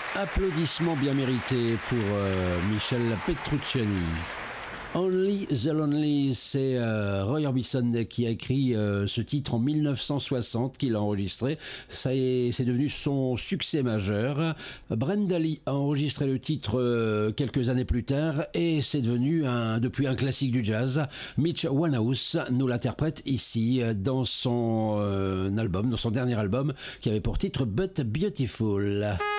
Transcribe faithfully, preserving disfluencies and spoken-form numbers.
Applaudissements bien mérités pour euh, Michel Petrucciani. Only the Lonely, c'est euh, Roy Orbison qui a écrit euh, ce titre en mille neuf cent soixante, qu'il a enregistré. Ça est, c'est devenu son succès majeur. Brenda Lee a enregistré le titre euh, quelques années plus tard et c'est devenu un, depuis un classique du jazz. Mitch Winehouse nous l'interprète ici dans son euh, album, dans son dernier album qui avait pour titre But Beautiful.